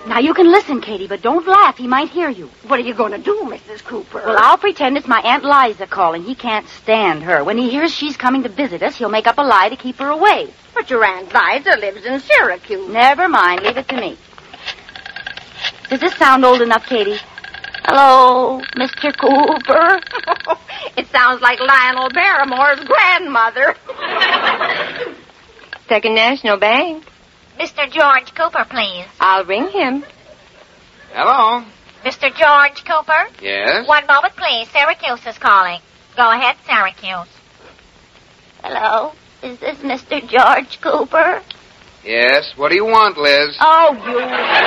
Now, you can listen, Katie, but don't laugh. He might hear you. What are you going to do, Mrs. Cooper? Well, I'll pretend it's my Aunt Liza calling. He can't stand her. When he hears she's coming to visit us, he'll make up a lie to keep her away. But your Aunt Liza lives in Syracuse. Never mind. Leave it to me. Does this sound old enough, Katie? Hello, Mr. Cooper. It sounds like Lionel Barrymore's grandmother. Second National Bank. Mr. George Cooper, please. I'll ring him. Hello? Mr. George Cooper? Yes? One moment, please. Syracuse is calling. Go ahead, Syracuse. Hello, is this Mr. George Cooper? Yes. What do you want, Liz? Oh, you...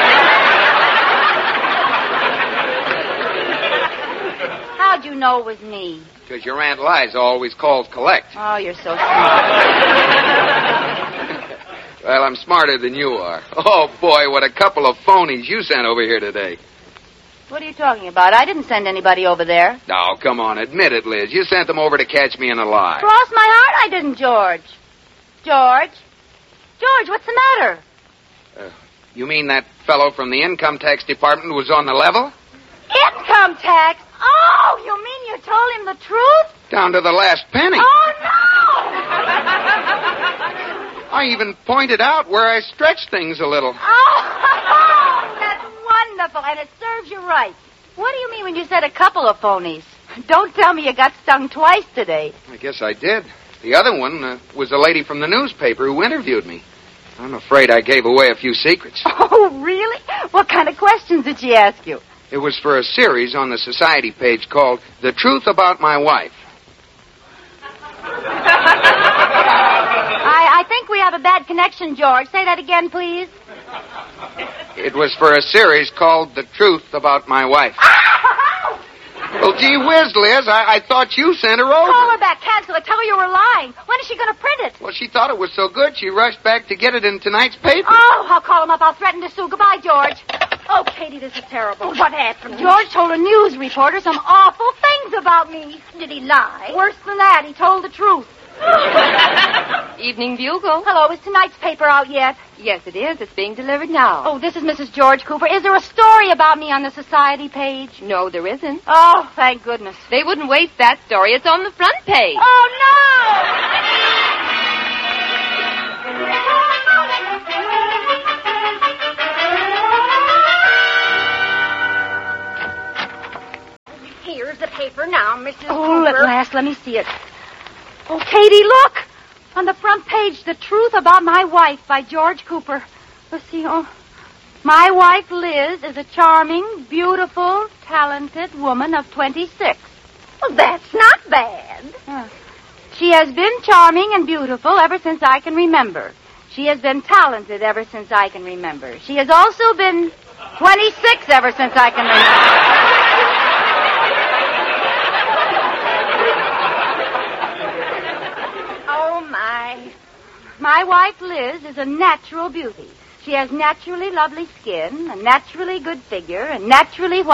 How'd you know it was me? Because your Aunt Liza always calls collect. Oh, you're so smart. Well, I'm smarter than you are. Oh, boy, what a couple of phonies you sent over here today. What are you talking about? I didn't send anybody over there. Oh, come on, admit it, Liz. You sent them over to catch me in a lie. Cross my heart, I didn't, George. George? George, what's the matter? You mean that fellow from the income tax department was on the level? Income tax? Oh, you mean you told him the truth? Down to the last penny. Oh, no! I even pointed out where I stretched things a little. Oh, that's wonderful, and it serves you right. What do you mean when you said a couple of phonies? Don't tell me you got stung twice today. I guess I did. The other one was a lady from the newspaper who interviewed me. I'm afraid I gave away a few secrets. Oh, really? What kind of questions did she ask you? It was for a series on the society page called The Truth About My Wife. I think we have a bad connection, George. Say that again, please. It was for a series called The Truth About My Wife. Well, gee whiz, Liz, I thought you sent her over. Call her back, cancel it, tell her you were lying. When is she going to print it? Well, she thought it was so good, she rushed back to get it in tonight's paper. Oh, I'll call him up. I'll threaten to sue. Goodbye, George. Oh, Katie, this is terrible. What happened? George told a news reporter some awful things about me. Did he lie? Worse than that, he told the truth. Evening Bugle. Hello, is tonight's paper out yet? Yes, it is. It's being delivered now. Oh, this is Mrs. George Cooper. Is there a story about me on the society page? No, there isn't. Oh, thank goodness. They wouldn't waste that story. It's on the front page. Oh, no! Here's the paper now, Mrs. Oh, Cooper. at last, let me see it. Oh, Katie, look! On the front page, The Truth About My Wife by George Cooper. Let's see, my wife, Liz, is a charming, beautiful, talented woman of 26. Well, that's not bad. She has been charming and beautiful ever since I can remember. She has been talented ever since I can remember. She has also been 26 ever since I can remember. My wife, Liz, is a natural beauty. She has naturally lovely skin, a naturally good figure, and naturally white